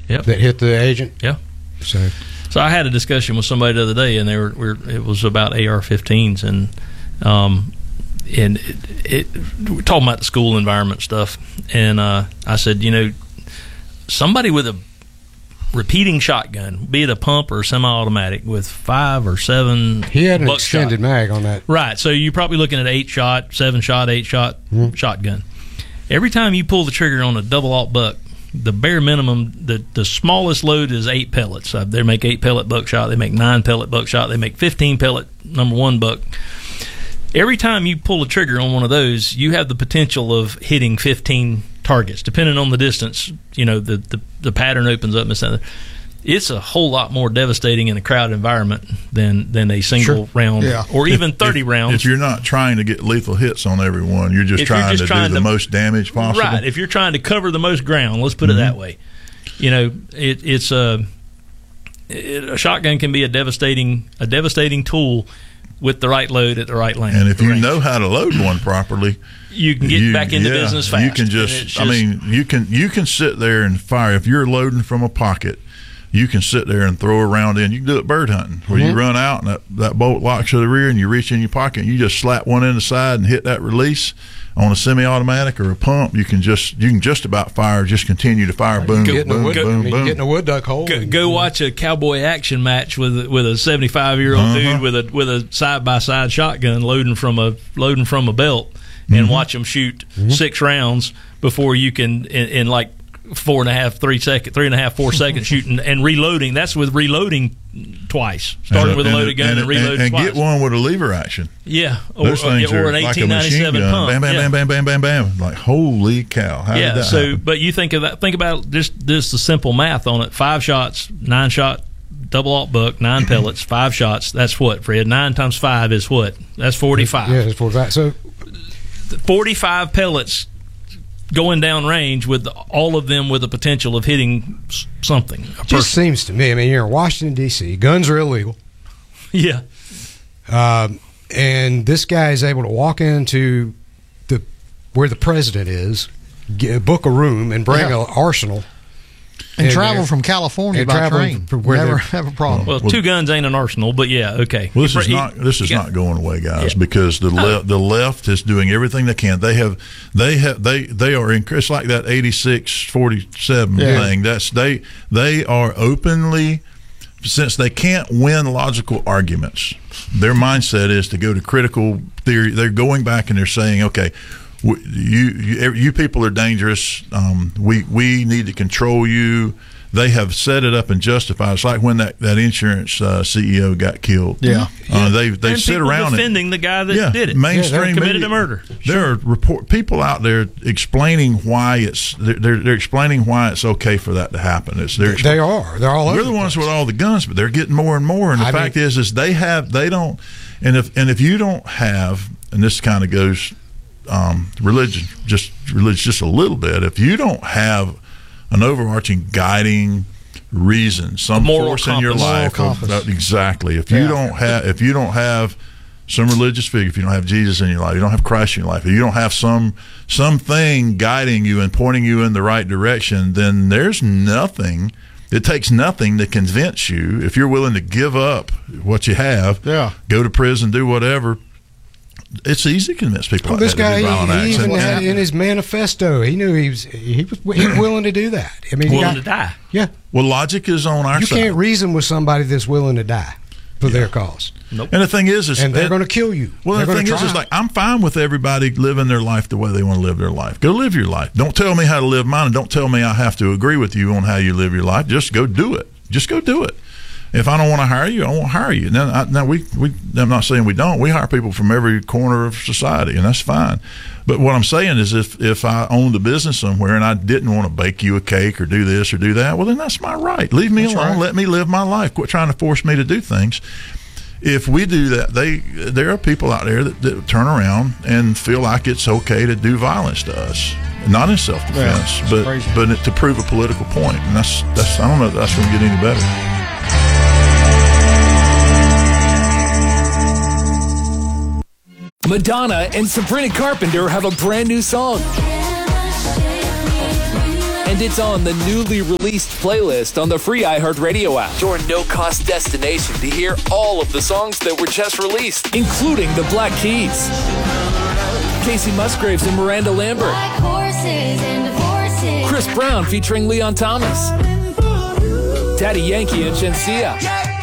Yep. that hit the agent. Yeah. So I had a discussion with somebody the other day, and it was about AR-15s, and we're talking about the school environment stuff, and I said, somebody with a repeating shotgun, be it a pump or semi-automatic, with 5 or 7, he had an buckshot. extended mag on that, right? So you're probably looking at 8-shot, 7-shot, 8-shot shotgun. Every time you pull the trigger on a double alt buck, the bare minimum, the smallest load is 8 pellets. They make 8 pellet buckshot. They make 9 pellet buckshot. They make 15 pellet number 1 buck. Every time you pull a trigger on one of those, you have the potential of hitting 15 targets, depending on the distance. The pattern opens up. It's a whole lot more devastating in a crowd environment than a single round or even 30 rounds. If you're not trying to get lethal hits on everyone, you're just trying to do the most damage possible. Right. If you're trying to cover the most ground, let's put it that way. A shotgun can be a devastating tool with the right load at the right length. And if you know how to load one properly, you can get back into business fast. You can you can sit there and fire. If you're loading from a pocket, you can sit there and throw a round in. You can do it bird hunting, where you run out and that bolt locks to the rear, and you reach in your pocket and you just slap one in the side and hit that release. On a semi-automatic or a pump, you can just about fire. Just continue to fire. Boom, boom, boom. Get in a wood duck hole. Go watch a cowboy action match with a 75-year-old dude with a side-by-side shotgun loading from a belt, and watch them shoot 6 rounds before you can in like 4 seconds shooting and reloading. That's with reloading twice, starting with a loaded gun and reloading twice. And get one with a lever action. Yeah, or those things an are like a 1897 machine gun. pump. Bam, bam, bam, bam, bam, bam, bam. Like, holy cow! How did that happen? But you think about just the simple math on it. 5 shots, 9-shot double alt buck, 9 pellets, 5 shots. That's what, Fred? 9 times 5 is what? That's 45. Yeah, it's 45. So 45 pellets going down range, with all of them with the potential of hitting something. Just seems to me, you're in Washington, D.C., guns are illegal. Yeah. And this guy is able to walk into where the president is, book a room, and bring an arsenal. And travel from California by train. Never have a problem. Well, 2 guns ain't an arsenal, but yeah, okay. Well, this is not going away, guys, because the left is doing everything they can. They are in. It's like that 86-47 thing. They are openly, since they can't win logical arguments, their mindset is to go to critical theory. They're going back and they're saying, okay, you people are dangerous. We need to control you. They have set it up and justified. It's like when that insurance CEO got killed. Yeah, they sit around defending the guy that did it. Mainstream committed a murder. There are people out there explaining why they're explaining why it's okay for that to happen. They're all over. We're the ones with all the guns, but they're getting more and more. And the fact is they don't. And if you don't have, and this kind of goes. Religion just a little bit. If you don't have an overarching guiding reason, some force in your life, exactly. If you don't have some religious figure, if you don't have Jesus in your life, you don't have Christ in your life, if you don't have something guiding you and pointing you in the right direction, then there's nothing. It takes nothing to convince you. If you're willing to give up what you have, go to prison, do whatever. It's easy to convince people. This guy, he even had in his manifesto. He knew he was willing to do that. Willing to die. Yeah. Well, logic is on our side. You can't reason with somebody that's willing to die for their cause. Nope. And the thing is they're going to kill you. Well, the thing is like, I'm fine with everybody living their life the way they want to live their life. Go live your life. Don't tell me how to live mine, and don't tell me I have to agree with you on how you live your life. Just go do it. Just go do it. If I don't want to hire you, I won't hire you. Now I'm not saying we don't. We hire people from every corner of society, and that's fine. But what I'm saying is if I owned a business somewhere and I didn't want to bake you a cake or do this or do that, well, then that's my right. Leave me alone. Right. Let me live my life. Quit trying to force me to do things. If we do that, there are people out there that turn around and feel like it's okay to do violence to us. Not in self-defense, but to prove a political point. And that's I don't know if that's going to get any better. Madonna and Sabrina Carpenter have a brand new song. And And it's on the newly released playlist on the free iHeartRadio app. Your no-cost destination to hear all of the songs that were just released, including the Black Keys, Casey Musgraves and Miranda Lambert, like horses and horses, Chris Brown featuring Leon Thomas, Daddy Yankee and Shenseea,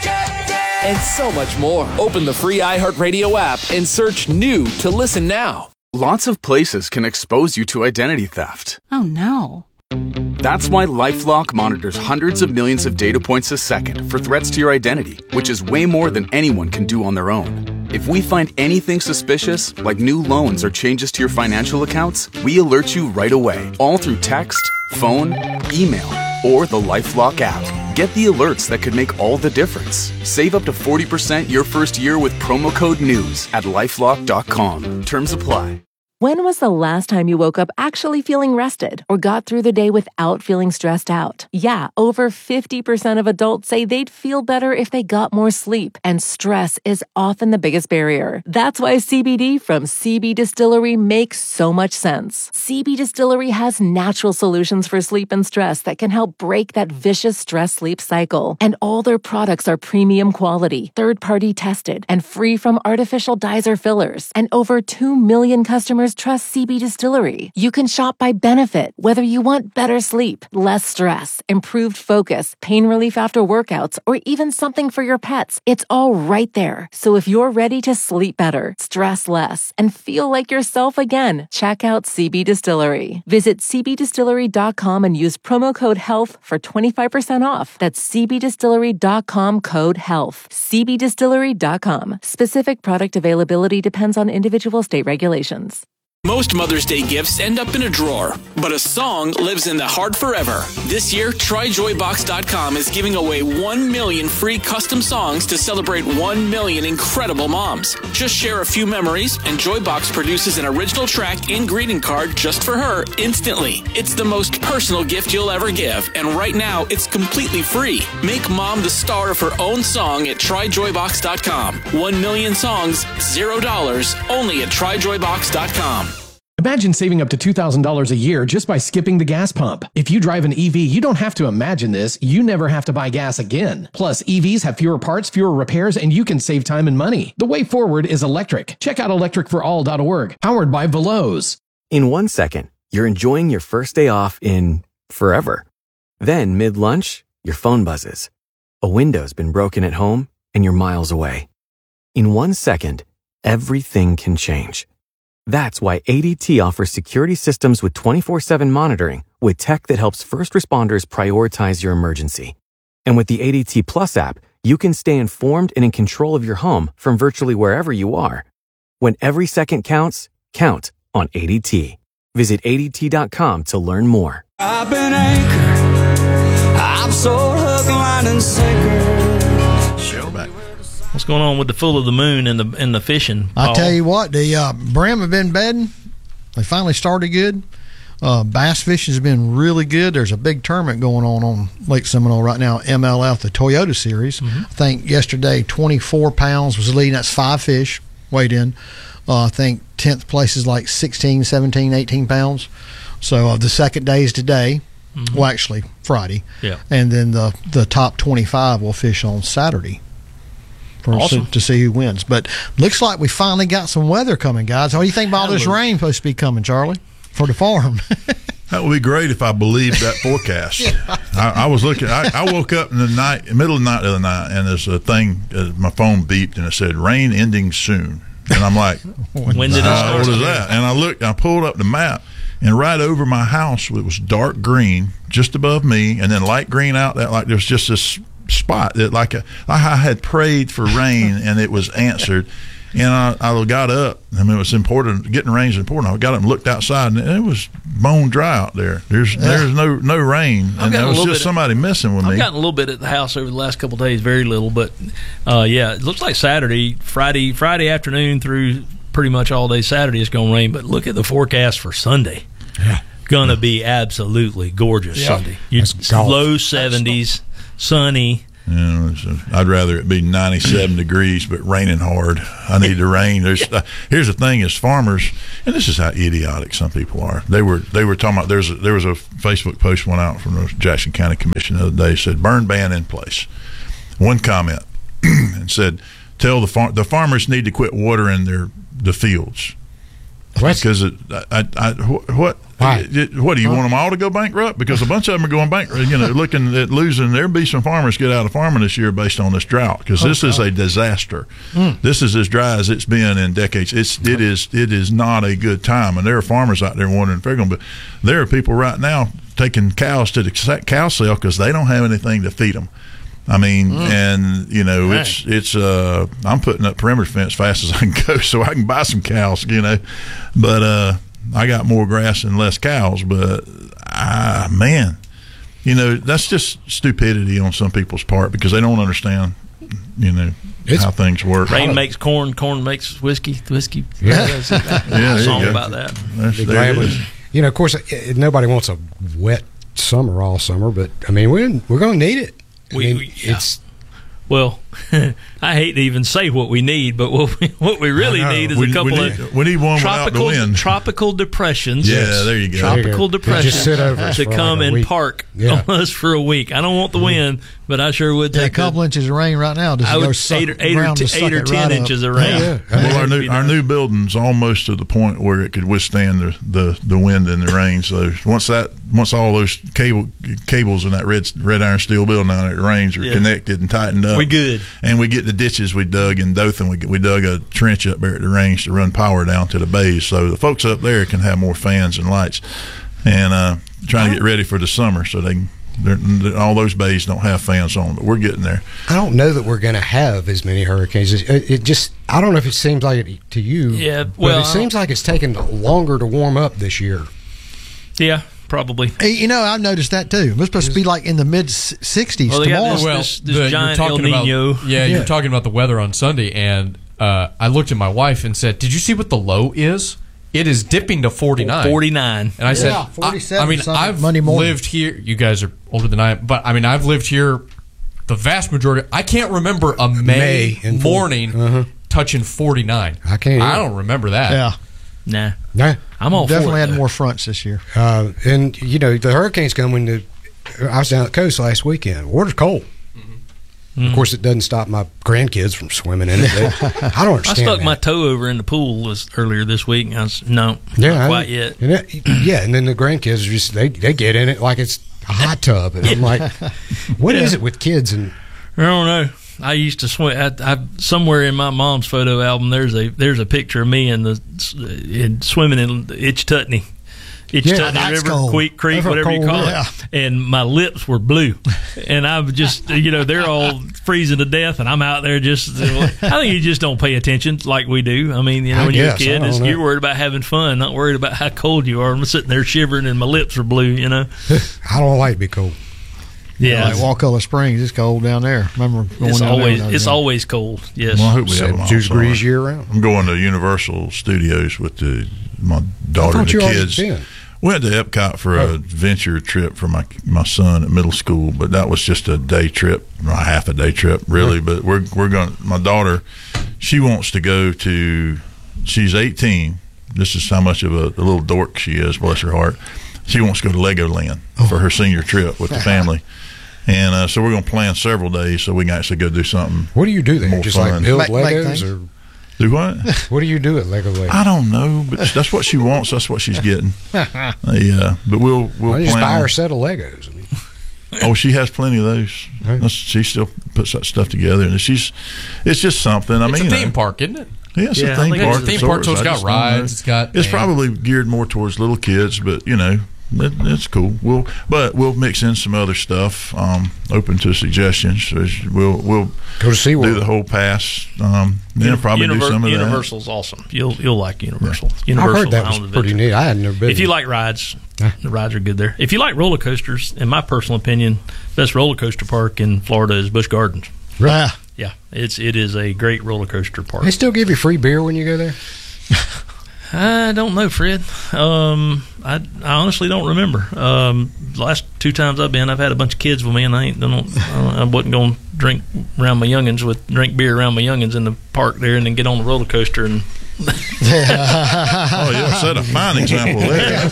and so much more. Open the free iHeartRadio app and search New to listen now. Lots of places can expose you to identity theft. Oh no. That's why LifeLock monitors hundreds of millions of data points a second for threats to your identity, which is way more than anyone can do on their own. If we find anything suspicious, like new loans or changes to your financial accounts, we alert you right away, all through text, phone, email, or the LifeLock app. Get the alerts that could make all the difference. Save up to 40% your first year with promo code NEWS at LifeLock.com. Terms apply. When was the last time you woke up actually feeling rested or got through the day without feeling stressed out? Yeah, over 50% of adults say they'd feel better if they got more sleep, and stress is often the biggest barrier. That's why CBD from CB Distillery makes so much sense. CB Distillery has natural solutions for sleep and stress that can help break that vicious stress-sleep cycle. And all their products are premium quality, third-party tested, and free from artificial dyes or fillers. And over 2 million customers trust CB Distillery. You can shop by benefit, whether you want better sleep, less stress, improved focus, pain relief after workouts, or even something for your pets. It's all right there. So if you're ready to sleep better, stress less, and feel like yourself again, check out CB Distillery. Visit cbdistillery.com and use promo code HEALTH for 25% off. That's cbdistillery.com, code HEALTH. cbdistillery.com. Specific product availability depends on individual state regulations. Most Mother's Day gifts end up in a drawer, but a song lives in the heart forever. This year, TryJoyBox.com is giving away 1 million free custom songs to celebrate 1 million incredible moms. Just share a few memories, and Joybox produces an original track and greeting card just for her instantly. It's the most personal gift you'll ever give, and right now, it's completely free. Make mom the star of her own song at TryJoyBox.com. 1 million songs, $0, only at TryJoyBox.com. Imagine saving up to $2,000 a year just by skipping the gas pump. If you drive an EV, you don't have to imagine this. You never have to buy gas again. Plus, EVs have fewer parts, fewer repairs, and you can save time and money. The way forward is electric. Check out electricforall.org, powered by Veloz. In 1 second, you're enjoying your first day off in forever. Then, mid-lunch, your phone buzzes. A window's been broken at home, and you're miles away. In 1 second, everything can change. That's why ADT offers security systems with 24/7 monitoring with tech that helps first responders prioritize your emergency. And with the ADT Plus app, you can stay informed and in control of your home from virtually wherever you are. When every second counts, count on ADT. Visit ADT.com to learn more. I've been anchored. I'm so hook, line, and sinker. Show back. What's going on with the full of the moon and the fishing, Paul? I tell you what, the brim have been bedding. They finally started good. Bass fishing has been really good. There's a big tournament going on Lake Seminole right now, MLF, the Toyota Series. Mm-hmm. I think yesterday 24 pounds was leading. That's 5 fish weighed in. I think 10th place is like 16, 17, 18 pounds. So the second day is today. Mm-hmm. Well, actually, Friday. Yeah. And then the top 25 will fish on Saturday. Awesome. To see who wins. But looks like we finally got some weather coming, guys. What do you think about all this rain supposed to be coming, Charlie, for the farm? That would be great if I believed that forecast. Yeah. I was looking. I woke up in the middle of the night the other night, and there's a thing. My phone beeped, and it said "rain ending soon." And I'm like, "When did it start?" What is that? And I looked. I pulled up the map, and right over my house, it was dark green, just above me, and then light green out. That like there was just this spot that like I had prayed for rain and it was answered. And I got up. I mean, it was important. Getting rain is important. I got up and looked outside, and it was bone dry out there. There's no rain, and that was just somebody messing with me. I've gotten a little bit at the house over the last couple of days, very little, but yeah, it looks like Friday afternoon through pretty much all day Saturday it's going to rain. But look at the forecast for Sunday. Yeah, going to be absolutely gorgeous Sunday. Low 70s, sunny. You know, so I'd rather it be 97 degrees but raining hard. I need the rain. Here's the thing: as farmers, and this is how idiotic some people are. They were talking about. There was a Facebook post went out from the Jackson County Commission the other day. Said burn ban in place. One comment and said, tell the farmers need to quit watering the fields. Because what do you want them all to go bankrupt? Because a bunch of them are going bankrupt. You know, looking at losing. There'll be some farmers get out of farming this year based on this drought. Because this is a disaster. This is as dry as it's been in decades. It is not a good time. And there are farmers out there wondering if they're going to. There are people right now taking cows to the cow sale because they don't have anything to feed them. I mean, and you know, it's I'm putting up perimeter fence fast as I can go so I can buy some cows, you know, but I got more grass and less cows, but man, you know, that's just stupidity on some people's part because they don't understand, you know, how things work. Rain makes corn makes whiskey. Yeah. Song about that. You know, of course, nobody wants a wet summer all summer, but I mean, we're going to need it. Well, I hate to even say what we need, but what we really need is a couple of we need one without the wind. Tropical depressions. Yeah, there you go. Tropical depressions just sit over to come and park on us for a week. I don't want the wind, but I sure would take a couple inches of rain right now. I would 8 or 10 inches of rain. Well, our new building's almost to the point where it could withstand the wind and the rain. So once all those cables in that red iron steel building down there, it rains are connected and tightened up. We good. And we get the ditches we dug in Dothan. We dug a trench up there at the range to run power down to the bays, so the folks up there can have more fans and lights. And trying to get ready for the summer, so all those bays don't have fans on, but we're getting there. I don't know that we're going to have as many hurricanes. It just, I don't know if it seems like it to you. Yeah, well, but it seems like it's taken longer to warm up this year. Yeah. Probably. You know, I've noticed that too. We're supposed to be like in the mid 60s tomorrow. This giant El Nino. You're talking about the weather on Sunday, and I looked at my wife and said, "Did you see what the low is? It is dipping to 49." 49. And I said, 47. I mean, I've lived here. You guys are older than I am, but I mean, I've lived here the vast majority. I can't remember a May morning touching 49. I can't. I don't remember that. Yeah. Nah. I'm all definitely for it, had more fronts this year. And you know, the hurricanes come when I was down at the coast last weekend. Water's cold. Of course, it doesn't stop my grandkids from swimming in it. I don't understand. I stuck my toe over in the pool earlier this week, and I was not quite yet. And then the grandkids are just they get in it like it's a hot tub, and I'm like, what is it with kids? And I don't know. I used to swim. I somewhere in my mom's photo album, there's a picture of me in swimming in Itchitutney River, Creek, whatever you call it. And my lips were blue, and I was just, they're all freezing to death, and I'm out there just. I think you just don't pay attention like we do. I mean, when you're a kid, you're worried about having fun, not worried about how cold you are. I'm sitting there shivering, and my lips are blue. I don't like to be cold. Yeah, like Wakulla Springs, it's cold down there. Remember going it's always cold. Yes, well, I hope we have 2 degrees year round. I'm going to Universal Studios with my daughter and the kids. Went to Epcot for a venture trip for my son at middle school, but that was just a day trip, or a half a day trip, really. But we're going. My daughter, she wants to go to. She's 18. This is how much of a little dork she is. Bless her heart. She wants to go to Legoland for her senior trip with the family. And so we're going to plan several days so we can actually go do something. What do you do there? More just fun. like build Legos? Or do what? What do you do at Legoland? I don't know, but that's what she wants. That's what she's getting. But we'll plan. Just buy her a set of Legos. Oh, she has plenty of those. Right. She still puts that stuff together, and it's just something. It's a theme park, isn't it? Yeah, it's a theme park. It's a theme park, so it's got rides. It's probably geared more towards little kids, but it's cool. We'll mix in some other stuff. Open to suggestions. So we'll go to SeaWorld. Do the whole pass. Then probably do some of that. Universal's awesome. You'll like Universal. Yeah. Universal. I heard that was pretty neat. I had never been. If you like rides, the rides are good there. If you like roller coasters, in my personal opinion, best roller coaster park in Florida is Busch Gardens. Right. Yeah, it is a great roller coaster park. They still give you free beer when you go there? I don't know, Fred. I honestly don't remember. The last 2 times I've been, I've had a bunch of kids with me, and I wasn't going to drink around my youngins drink beer around my youngins in the park there, and then get on the roller coaster and. Oh, yeah, set a fine example there.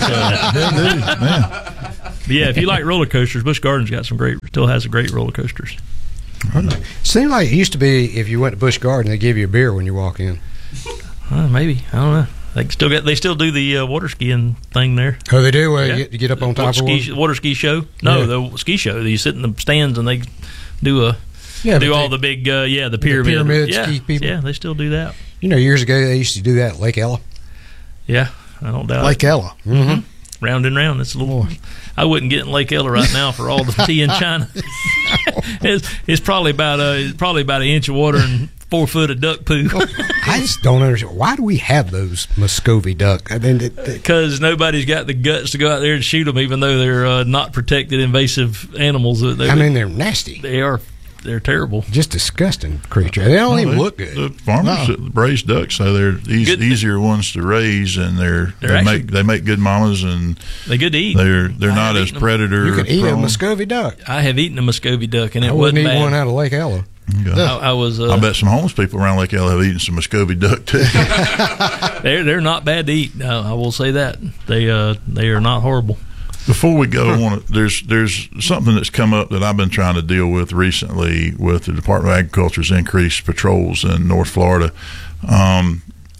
But yeah, if you like roller coasters, Busch Gardens still has great roller coasters. Seemed like it used to be if you went to Busch Garden, they give you a beer when you walk in. Maybe, I don't know. They still do the water skiing thing there. Oh, they do. You get up on top of water ski show. No, the ski show. You sit in the stands and they do all the big the pyramid ski people. Yeah, they still do that. You know, years ago they used to do that at Lake Ella. Yeah, I don't doubt Lake Ella. Mm-hmm. Round and round. It's a little. I wouldn't get in Lake Ella right now for all the tea in China. It's probably about an inch of water and 4 foot of duck poo. I just don't understand. Why do we have those Muscovy duck? I mean, because nobody's got the guts to go out there and shoot them, even though they're not protected, invasive animals. They're nasty. They are. They're terrible. Just disgusting creature. They don't even look good. The farmers that raise ducks say they're easier ones to raise, and they make good mamas, and they're good to eat. They're not as predator. You can eat a Muscovy duck. I have eaten a Muscovy duck, and it wouldn't wasn't eat bad. one out of Lake Ella. Yeah. I bet some homeless people around Lake Ella have eaten some Muscovy duck too. They're not bad to eat. I will say that they are not horrible. Before we go, there's something that's come up that I've been trying to deal with recently with the Department of Agriculture's increased patrols in North Florida. We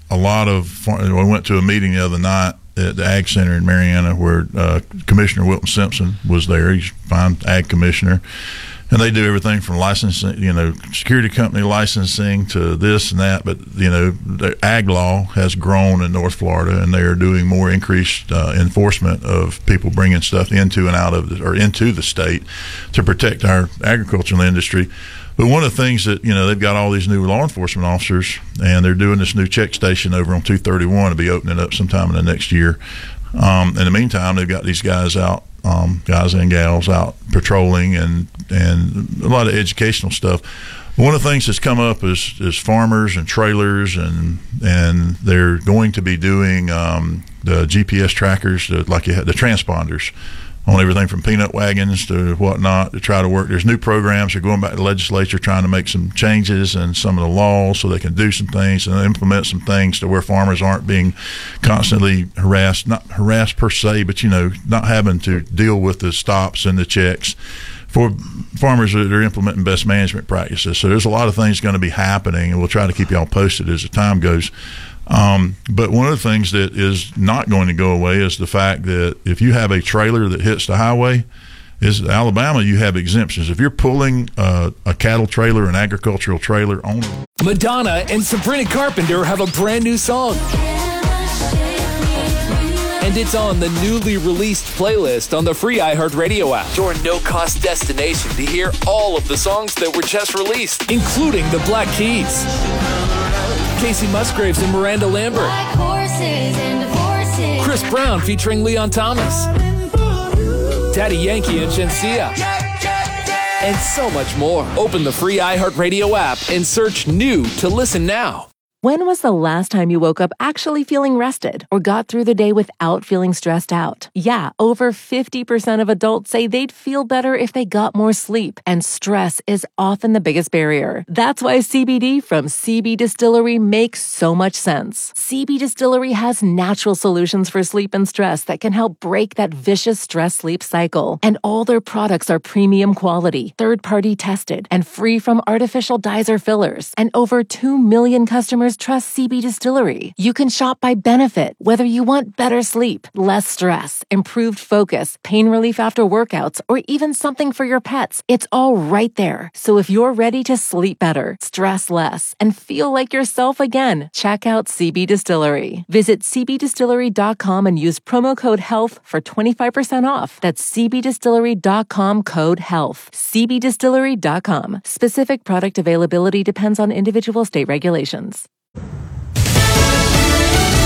went to a meeting the other night at the Ag Center in Mariana where Commissioner Wilton Simpson was there. He's a fine ag commissioner. And they do everything from licensing, security company licensing to this and that. But, the ag law has grown in North Florida, and they are doing more increased enforcement of people bringing stuff into and out of into the state to protect our agricultural industry. But one of the things that, they've got all these new law enforcement officers, and they're doing this new check station over on 231 to be opening up sometime in the next year. In the meantime, they've got these guys out. Guys and gals out patrolling and a lot of educational stuff. One of the things that's come up is farmers and trailers, and they're going to be doing the GPS trackers, like you had the transponders on everything from peanut wagons to whatnot to try to work. There's new programs. They're going back to the legislature trying to make some changes in some of the laws so they can do some things and implement some things to where farmers aren't being constantly harassed, not harassed per se, but, not having to deal with the stops and the checks for farmers that are implementing best management practices. So there's a lot of things going to be happening, and we'll try to keep y'all posted as the time goes. But one of the things that is not going to go away is the fact that if you have a trailer that hits the highway, in Alabama, you have exemptions. If you're pulling a cattle trailer, an agricultural trailer on Madonna and Sabrina Carpenter have a brand new song. And it's on the newly released playlist on the free iHeartRadio app. Your no-cost destination to hear all of the songs that were just released, including the Black Keys, Casey Musgraves and Miranda Lambert, Like horses and divorces. Chris Brown featuring Leon Thomas, Daddy Yankee and Shensia, and so much more. Open the free iHeartRadio app and search new to listen now. When was the last time you woke up actually feeling rested or got through the day without feeling stressed out? Yeah, over 50% of adults say they'd feel better if they got more sleep, and stress is often the biggest barrier. That's why CBD from CB Distillery makes so much sense. CB Distillery has natural solutions for sleep and stress that can help break that vicious stress-sleep cycle. And all their products are premium quality, third-party tested, and free from artificial dyes or fillers. And over 2 million customers trust CB Distillery. You can shop by benefit, whether you want better sleep, less stress, improved focus, pain relief after workouts, or even something for your pets. It's all right there. So if you're ready to sleep better, stress less, and feel like yourself again, check out CB Distillery. Visit cbdistillery.com and use promo code HEALTH for 25% off. That's cbdistillery.com code HEALTH. cbdistillery.com. Specific product availability depends on individual state regulations.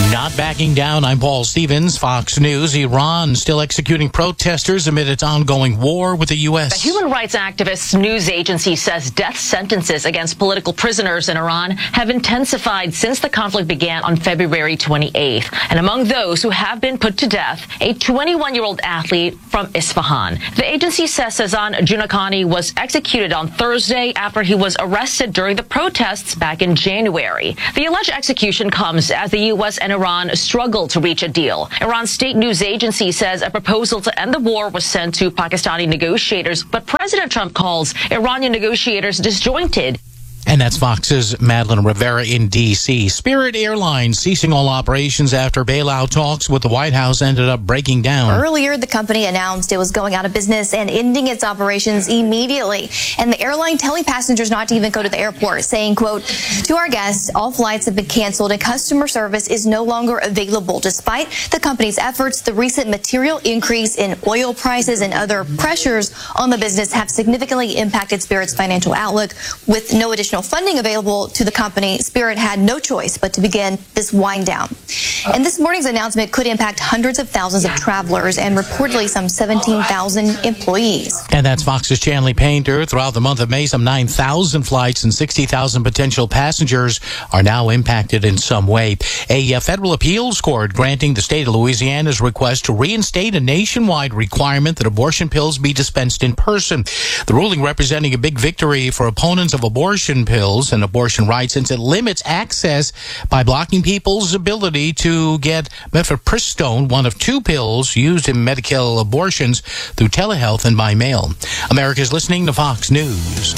Not backing down. I'm Paul Stevens, Fox News. Iran still executing protesters amid its ongoing war with the U.S. The human rights activist news agency says death sentences against political prisoners in Iran have intensified since the conflict began on February 28th. And among those who have been put to death, a 21-year-old athlete from Isfahan. The agency says Sazan Junakhani was executed on Thursday after he was arrested during the protests back in January. The alleged execution comes as the U.S. and Iran struggle to reach a deal. Iran's state news agency says a proposal to end the war was sent to Pakistani negotiators, but President Trump calls Iranian negotiators disjointed. And that's Fox's Madeline Rivera in D.C. Spirit Airlines ceasing all operations after bailout talks with the White House ended up breaking down. Earlier, the company announced it was going out of business and ending its operations immediately. And the airline telling passengers not to even go to the airport, saying, quote, "To our guests, all flights have been canceled and customer service is no longer available." Despite the company's efforts, the recent material increase in oil prices and other pressures on the business have significantly impacted Spirit's financial outlook. With no additional funding available to the company, Spirit had no choice but to begin this wind down. And this morning's announcement could impact hundreds of thousands of travelers and reportedly some 17,000 employees. And that's Fox's Chanley Painter. Throughout the month of May, some 9,000 flights and 60,000 potential passengers are now impacted in some way. A federal appeals court granting the state of Louisiana's request to reinstate a nationwide requirement that abortion pills be dispensed in person. The ruling representing a big victory for opponents of abortion pills and abortion rights, since it limits access by blocking people's ability to get mifepristone, one of two pills used in medical abortions, through telehealth and by mail. America's listening to Fox News.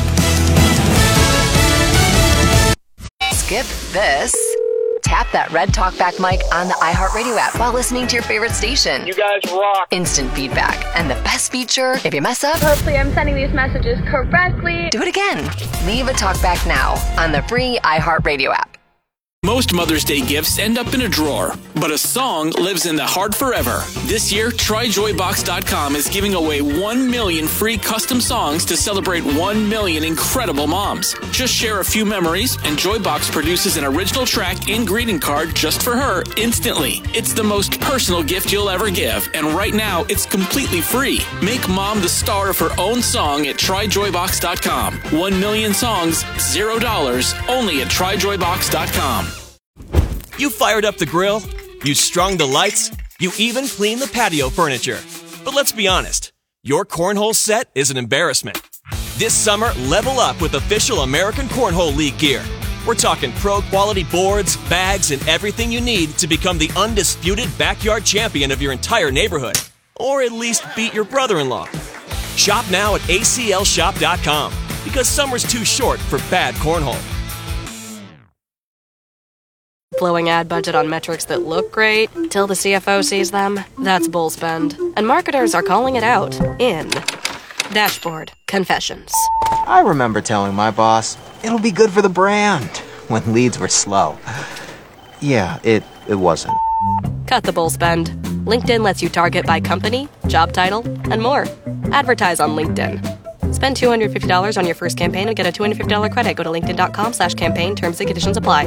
Skip this. Tap that red talkback mic on the iHeartRadio app while listening to your favorite station. You guys rock. Instant feedback. And the best feature, if you mess up, hopefully I'm sending these messages correctly. Do it again. Leave a talkback now on the free iHeartRadio app. Most Mother's Day gifts end up in a drawer, but a song lives in the heart forever. This year, TryJoyBox.com is giving away 1 million free custom songs to celebrate 1 million incredible moms. Just share a few memories, and Joybox produces an original track and greeting card just for her instantly. It's the most personal gift you'll ever give, and right now, it's completely free. Make mom the star of her own song at TryJoyBox.com. 1 million songs, $0, only at TryJoyBox.com. You fired up the grill, you strung the lights, you even cleaned the patio furniture. But let's be honest, your cornhole set is an embarrassment. This summer, level up with official American Cornhole League gear. We're talking pro-quality boards, bags, and everything you need to become the undisputed backyard champion of your entire neighborhood. Or at least beat your brother-in-law. Shop now at aclshop.com, because summer's too short for bad cornhole. Blowing ad budget on metrics that look great till the CFO sees them, that's bull spend. And marketers are calling it out in Dashboard Confessions. I remember telling my boss, it'll be good for the brand, when leads were slow. Yeah, it wasn't. Cut the bull spend. LinkedIn lets you target by company, job title, and more. Advertise on LinkedIn. Spend $250 on your first campaign and get a $250 credit. Go to linkedin.com/campaign. Terms and conditions apply.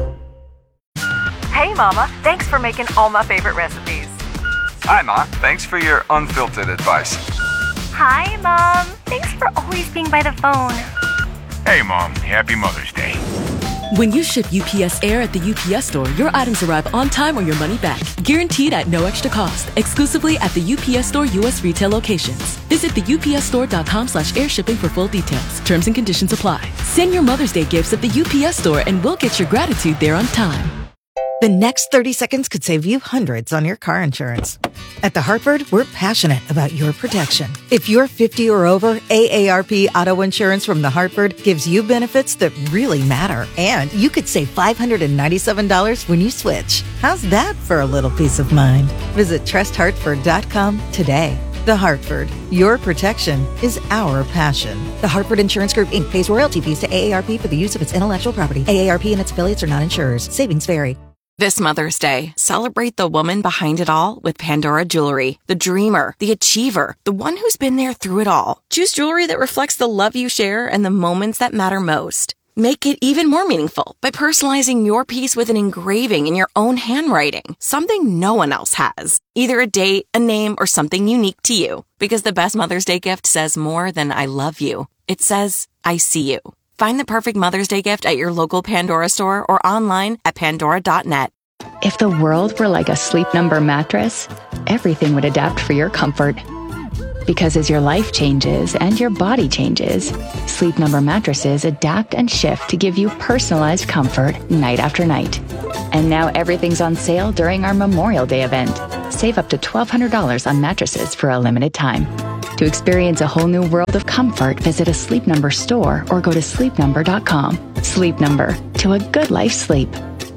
Hey, Mama. Thanks for making all my favorite recipes. Hi, Ma. Thanks for your unfiltered advice. Hi, Mom. Thanks for always being by the phone. Hey, Mom. Happy Mother's Day. When you ship UPS Air at the UPS Store, your items arrive on time or your money back. Guaranteed at no extra cost. Exclusively at the UPS Store U.S. retail locations. Visit theupsstore.com/airshipping for full details. Terms and conditions apply. Send your Mother's Day gifts at the UPS Store and we'll get your gratitude there on time. The next 30 seconds could save you hundreds on your car insurance. At The Hartford, we're passionate about your protection. If you're 50 or over, AARP Auto Insurance from The Hartford gives you benefits that really matter. And you could save $597 when you switch. How's that for a little peace of mind? Visit trusthartford.com today. The Hartford, your protection is our passion. The Hartford Insurance Group, Inc. pays royalty fees to AARP for the use of its intellectual property. AARP and its affiliates are not insurers. Savings vary. This Mother's Day, celebrate the woman behind it all with Pandora Jewelry. The dreamer, the achiever, the one who's been there through it all. Choose jewelry that reflects the love you share and the moments that matter most. Make it even more meaningful by personalizing your piece with an engraving in your own handwriting, something no one else has. Either a date, a name, or something unique to you. Because the best Mother's Day gift says more than I love you. It says, I see you. Find the perfect Mother's Day gift at your local Pandora store or online at pandora.net. If the world were like a Sleep Number mattress, everything would adapt for your comfort. Because as your life changes and your body changes, Sleep Number mattresses adapt and shift to give you personalized comfort night after night. And now everything's on sale during our Memorial Day event. Save up to $1,200 on mattresses for a limited time. To experience a whole new world of comfort, visit a Sleep Number store or go to sleepnumber.com. Sleep Number, to a good life's sleep.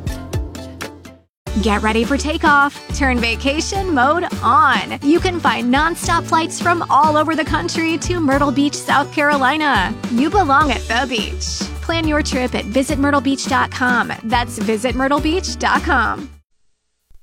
Get ready for takeoff. Turn vacation mode on. You can find nonstop flights from all over the country to Myrtle Beach, South Carolina. You belong at the beach. Plan your trip at visitmyrtlebeach.com. That's visitmyrtlebeach.com.